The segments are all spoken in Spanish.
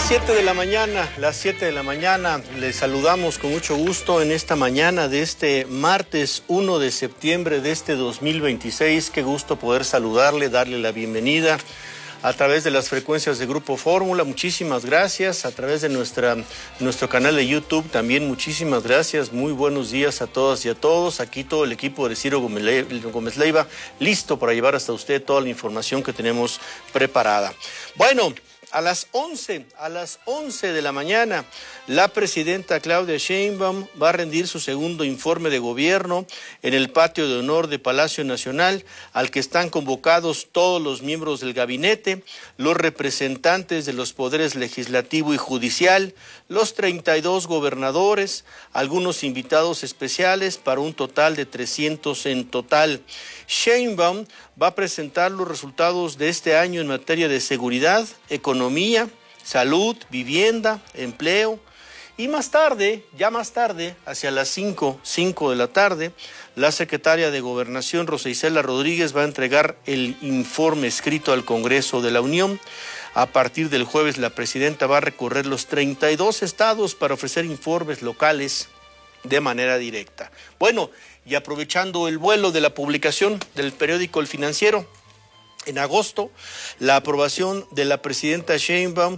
Las 7 de la mañana, les saludamos con mucho gusto en esta mañana de este martes 1 de septiembre de este 2026. Qué gusto poder saludarle, darle la bienvenida a través de las frecuencias de Grupo Fórmula. Muchísimas gracias. A través de nuestro canal de YouTube también muchísimas gracias. Muy buenos días a todas y a todos. Aquí todo el equipo de Ciro Gómez Leiva listo para llevar hasta usted toda la información que tenemos preparada. Bueno, a las 11 de la mañana, la presidenta Claudia Sheinbaum va a rendir su segundo informe de gobierno en el patio de honor de Palacio Nacional, al que están convocados todos los miembros del gabinete, los representantes de los poderes legislativo y judicial, los 32 gobernadores, algunos invitados especiales para un total de 300 en total. Sheinbaum va a presentar los resultados de este año en materia de seguridad, economía, salud, vivienda, empleo. Y más tarde, hacia las 5 de la tarde, la secretaria de Gobernación, Rosa Isela Rodríguez, va a entregar el informe escrito al Congreso de la Unión. A partir del jueves, la presidenta va a recorrer los 32 estados para ofrecer informes locales de manera directa. Bueno, y aprovechando el vuelo de la publicación del periódico El Financiero, en agosto, la aprobación de la presidenta Sheinbaum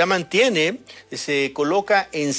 se coloca en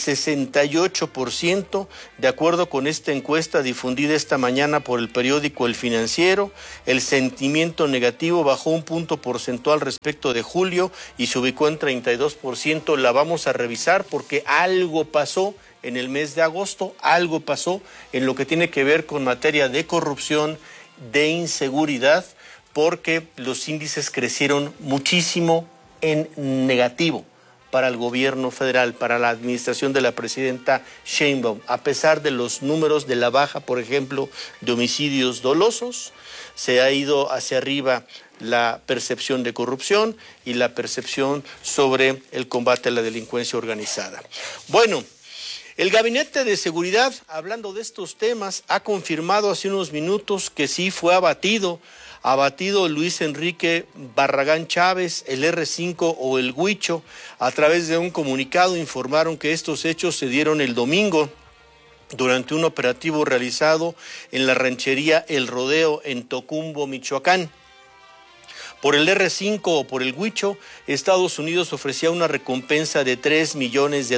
68%, de acuerdo con esta encuesta difundida esta mañana por el periódico El Financiero. El sentimiento negativo bajó un punto porcentual respecto de julio y se ubicó en 32%. La vamos a revisar porque algo pasó en el mes de agosto, algo pasó en lo que tiene que ver con materia de corrupción, de inseguridad, porque los índices crecieron muchísimo en negativo para el gobierno federal, para la administración de la presidenta Sheinbaum. A pesar de los números de la baja, por ejemplo, de homicidios dolosos, se ha ido hacia arriba la percepción de corrupción y la percepción sobre el combate a la delincuencia organizada. Bueno, el Gabinete de Seguridad, hablando de estos temas, ha confirmado hace unos minutos que sí fue abatido Luis Enrique Barragán Chávez, el R5 o el Huicho. A través de un comunicado informaron que estos hechos se dieron el domingo durante un operativo realizado en la ranchería El Rodeo en Tocumbo, Michoacán. Por el R5 o por el Huicho, Estados Unidos ofrecía una recompensa de $3 millones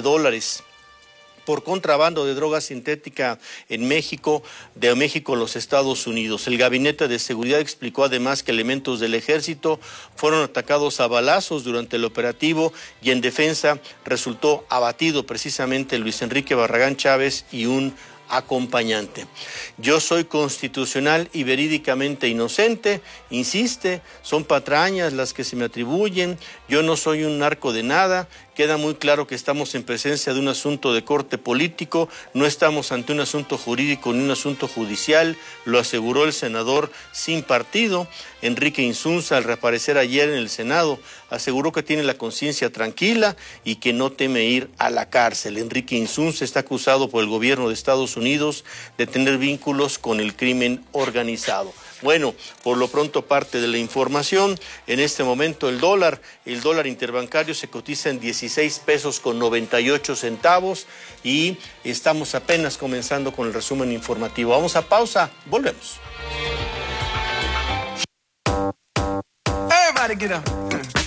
por contrabando de droga sintética de México a los Estados Unidos. El Gabinete de Seguridad explicó además que elementos del Ejército fueron atacados a balazos durante el operativo y en defensa resultó abatido precisamente Luis Enrique Barragán Chávez y un acompañante. Yo soy constitucional y verídicamente inocente, insiste, son patrañas las que se me atribuyen, yo no soy un narco de nada. Queda muy claro que estamos en presencia de un asunto de corte político, no estamos ante un asunto jurídico ni un asunto judicial, lo aseguró el senador sin partido. Enrique Insunza, al reaparecer ayer en el Senado, aseguró que tiene la conciencia tranquila y que no teme ir a la cárcel. Enrique Insunza está acusado por el gobierno de Estados Unidos de tener vínculos con el crimen organizado. Bueno, por lo pronto parte de la información. En este momento el dólar interbancario se cotiza en 16 pesos con 98 centavos y estamos apenas comenzando con el resumen informativo. Vamos a pausa, volvemos. Everybody get up.